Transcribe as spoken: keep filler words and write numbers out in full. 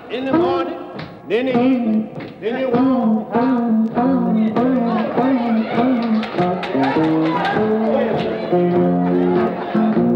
in the morning, then the evening, then you walk out. Wait a minute.